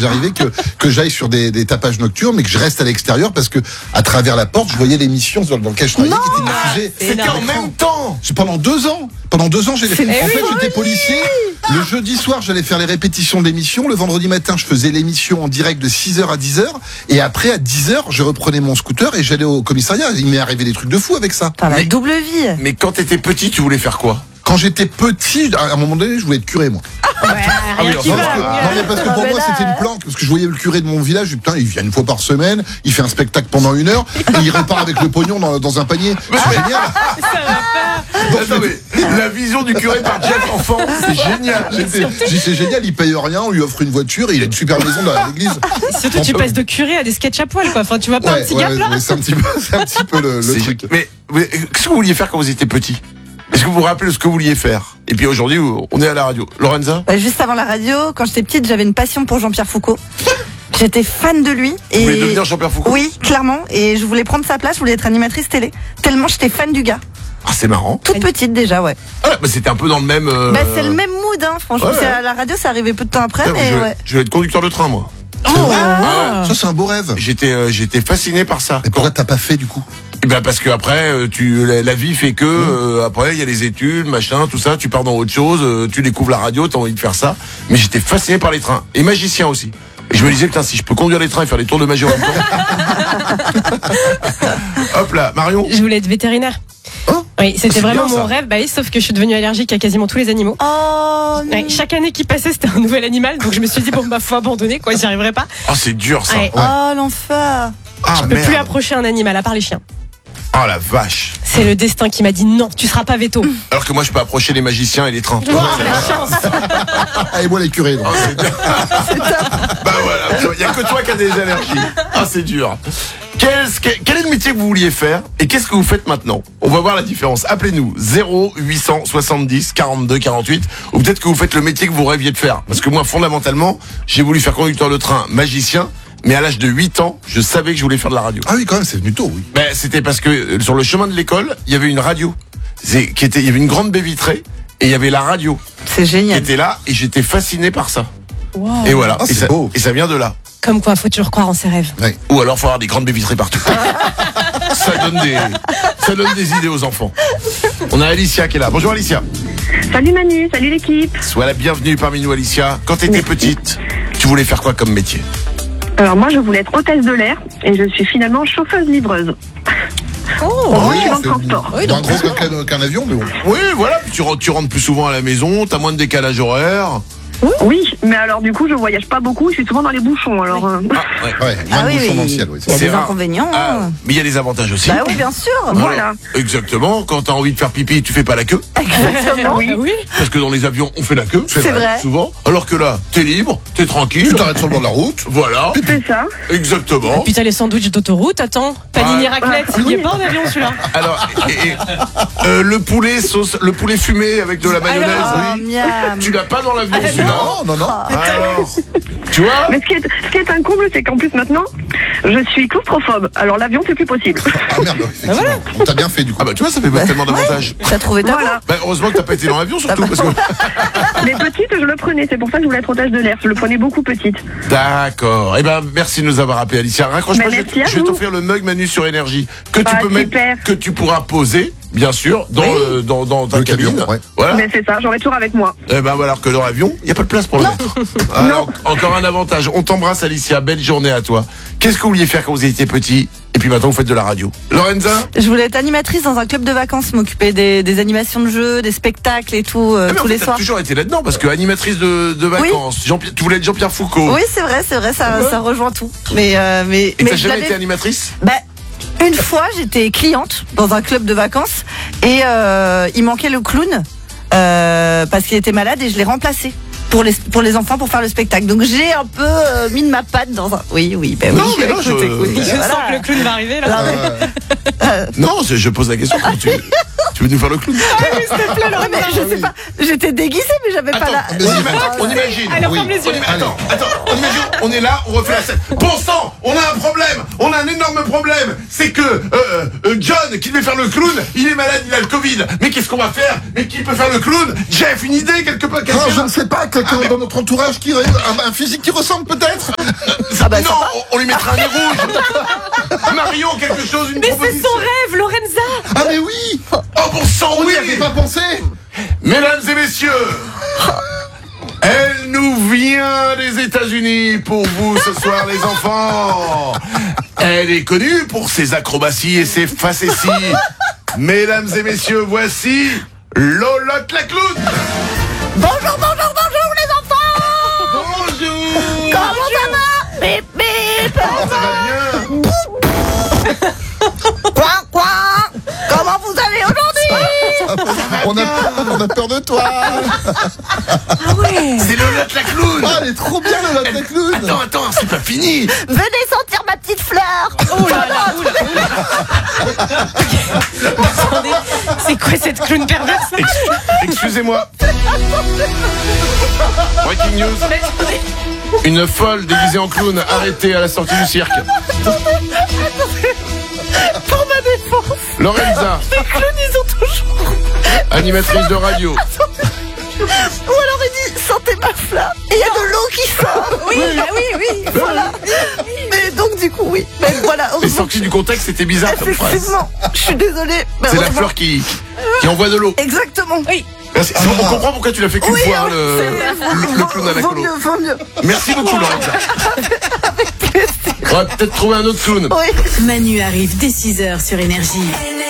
arrivait que j'aille sur des tapages nocturnes, mais que je reste à l'extérieur parce que à travers la porte, je voyais l'émission dans laquelle je travaillais qui était diffusée. C'était en même temps. C'est pendant 2 ans. Pendant 2 ans, j'étais policier. Le jeudi soir, j'allais faire les répétitions de l'émission. Le vendredi matin, je faisais l'émission en direct de 6h à 10h. Et après, à 10h, je reprenais mon scooter et j'allais au commissariat. Il m'est arrivé des trucs de fou avec ça. T'as la double vie. Mais quand t'étais petit, tu voulais faire quoi? Quand j'étais petit, à un moment donné, je voulais être curé, moi. Ouais, oui, rien qui non, va. Mais parce que pour moi, c'était une planque. Parce que je voyais le curé de mon village, putain, il vient une fois par semaine, il fait un spectacle pendant 1 heure, et il repart avec le pognon dans un panier. C'est génial. Attends, mais la vision du curé par Jeff Enfant, c'est génial. C'est génial, il paye rien, on lui offre une voiture, et il a une super maison dans l'église. Surtout, tu passes de curé à des sketchs à poil, quoi. Enfin, tu vois pas un petit gap là? C'est un petit peu le truc. Mais qu'est-ce que vous vouliez faire quand vous étiez petit? Est-ce que vous vous rappelez de ce que vous vouliez faire? Et puis aujourd'hui, on est à la radio. Lorenza? Juste avant la radio, quand j'étais petite, j'avais une passion pour Jean-Pierre Foucault. J'étais fan de lui. Vous voulez devenir Jean-Pierre Foucault? Oui, clairement. Et je voulais prendre sa place, je voulais être animatrice télé. Tellement j'étais fan du gars. Ah, c'est marrant. Toute petite déjà, ouais. Ah, bah c'était un peu dans le même... C'est le même mood, hein. Franchement, Ouais. À la radio, ça arrivait peu de temps après, mais ouais. Je vais être conducteur de train, moi. Ça, c'est un beau rêve. J'étais fasciné par ça. Et pourquoi t'as pas fait, du coup? Ben parce que après la vie fait que après il y a les études, machin, tout ça, tu pars dans autre chose, tu découvres la radio, t'as envie de faire ça. Mais j'étais fasciné par les trains et magicien aussi. Et je me disais putain, si je peux conduire les trains et faire des tours de magie en même temps. Hop là, Marion. Je voulais être vétérinaire. Oh, oui, c'était c'est vraiment bien, mon ça. rêve. Bah oui, sauf que je suis devenue allergique à quasiment tous les animaux. Oh non. Ouais, chaque année qui passait, c'était un nouvel animal. Donc je me suis dit, bon, bah, faut abandonner, quoi, j'y arriverai pas. Oh, c'est dur ça. Ouais. Oh l'enfer. Ah Je peux merde. plus approcher un animal, à part les chiens. Oh la vache. C'est le destin qui m'a dit non, tu seras pas veto. Alors que moi je peux approcher les magiciens et les trains. Ah, et moi, les curés, donc. Oh, c'est dur. Bah voilà, il y a que toi qui as des allergies. Ah, c'est dur. Quel est le métier que vous vouliez faire et qu'est-ce que vous faites maintenant? On va voir la différence. Appelez-nous 0870 42 48 ou peut-être que vous faites le métier que vous rêviez de faire. Parce que moi, fondamentalement, j'ai voulu faire conducteur de train, magicien, mais à l'âge de 8 ans, je savais que je voulais faire de la radio. Ah oui, quand même, c'est venu tôt, oui. Ben, c'était parce que sur le chemin de l'école, il y avait une radio. Il y avait une grande baie vitrée et il y avait la radio C'est qui génial. était là et j'étais fasciné par ça. Wow. Et voilà. Ah, c'est beau. Et ça vient de là. Comme quoi, faut toujours croire en ses rêves. Ouais. Ou alors faut avoir des grandes baies vitrées partout. ça donne des idées aux enfants. On a Alicia qui est là. Bonjour Alicia. Salut Manu, salut l'équipe. Sois la bienvenue parmi nous Alicia. Quand t'étais petite, tu voulais faire quoi comme métier? Alors moi je voulais être hôtesse de l'air et je suis finalement chauffeuse-livreuse. Oh, je suis dans le c'est transport. Oui, moins donc, gros qu'un avion, mais bon. Oui, voilà. Puis tu rentres plus souvent à la maison, t'as moins de décalage horaire. Oui, mais alors du coup je voyage pas beaucoup, je suis souvent dans les bouchons. Alors Ah, ouais. Ouais, moins de bouchons dans le ciel, oui. Il y a C'est des rare. inconvénients. Ah, mais il y a des avantages aussi. Bah oui, bien sûr. voilà. Exactement. Quand t'as envie de faire pipi, tu fais pas la queue. Exactement. Oui. oui. Parce que dans les avions, on fait la queue. C'est vrai. Souvent. Alors que là, t'es libre, t'es tranquille. Tu t'arrêtes sur le bord de la route. Voilà. C'est ça. Exactement. Puis t'as les sandwichs d'autoroute, attends. Panini raclette, il y a pas en avion celui-là. Alors, le poulet fumé avec de la mayonnaise. Oh, oui. miam. Tu l'as pas dans l'avion, celui-là. Non. Alors, tu vois? Mais ce qui est un comble, c'est qu'en plus maintenant, je suis claustrophobe. Alors l'avion c'est plus possible. Ah merde, effectivement. On t'a bien fait, du coup. Ah bah tu vois, ça fait pas tellement d'avantages. T'as trouvé ta voie. Voilà. Bah, heureusement que t'as pas été dans l'avion surtout parce que... Mais petite, je le prenais. C'est pour ça que je voulais être hôtesse de l'air. Je le prenais beaucoup petite. D'accord. Eh ben merci de nous avoir appelé Alicia. Raccroche pas, Mais merci à je vais vous. t'offrir le mug Manu sur énergie que tu Ah, peux mettre, super. que tu pourras poser, bien sûr, dans ta Le cabine. camion, ouais. Voilà. Mais c'est ça, j'aurai toujours avec moi. Eh ben voilà, alors que dans l'avion, il y a pas de place pour le mettre. Alors, encore un avantage. On t'embrasse Alicia. Belle journée à toi. Qu'est-ce que vous vouliez faire quand vous étiez petit? Et puis maintenant vous faites de la radio. Lorenza? Je voulais être animatrice dans un club de vacances, m'occuper des animations de jeux, des spectacles et tout, Ah, mais en tous fait, les t'as soirs. toujours été là-dedans parce que animatrice de vacances. Tu voulais être Jean-Pierre Foucault. Oui, c'est vrai, ça rejoint tout. Mais Et t'as je jamais l'avais- été animatrice? Bah, une fois, j'étais cliente dans un club de vacances et il manquait le clown parce qu'il était malade et je l'ai remplacé pour les enfants pour faire le spectacle. Donc j'ai un peu mis de ma patte dans un. Oui, bah oui. Non, mais non, Écoute, Je voilà. sens que le clown va arriver là. Non, mais- Non, je pose la question. Tu veux nous faire le clown? Ouais, mais je sais pas, j'étais déguisée, mais j'avais pas la. On imagine. Alors, Oui. ferme les yeux. Attends, on imagine, on est là, on refait la scène. Bon sang, on a un problème, on a un énorme problème. C'est que John, qui devait faire le clown, il est malade, il a le Covid. Mais qu'est-ce qu'on va faire? Mais qui peut faire le clown? Jeff, une idée quelque part? Non, je ne sais pas, quelqu'un dans notre entourage qui un physique qui ressemble peut-être. Non, on lui mettra un nez rouge. Marion, quelque chose, une Mais c'est proposition. son rêve, Lorenza. Ah mais oui, Oh bon sang, on oui. n'y avait pas pensé. Mesdames et messieurs, elle nous vient des États-Unis pour vous ce soir, les enfants. Elle est connue pour ses acrobaties et ses facéties. Mesdames et messieurs, voici Lolotte la clown. Bonjour les enfants. Bonjour. Comment ça va? Bip bip. Ça va bien? Quoi? Comment vous allez aujourd'hui? On a peur de toi. C'est Lolotte la clown. Ah, elle est trop bien la clown. Attends, c'est pas fini. Venez sentir ma petite fleur. Oh là là, oh là, oh là. Attendez, c'est quoi cette clown perverse? Excusez-moi. Breaking news. Une folle déguisée en clown arrêtée à la sortie du cirque. Pour ma défense, Lorenza, les clowns ils ont toujours. animatrice de radio. Ou alors il dit sentez ma fleur. Et il y a de l'eau qui sort. Oui. Voilà. Mais donc du coup oui. Mais voilà. Mais sorti du contexte, c'était bizarre comme phrase. Effectivement. Je suis désolée. Mais C'est la heureusement. fleur qui envoie de l'eau. Exactement. Oui. Merci. On comprend pourquoi tu l'as fait qu'une fois, hein, le clown à la Vaut colo. mieux. Merci beaucoup, Lorenza. Avec plaisir. On va peut-être trouver un autre clown. Oui. Manu arrive dès 6h sur Énergie.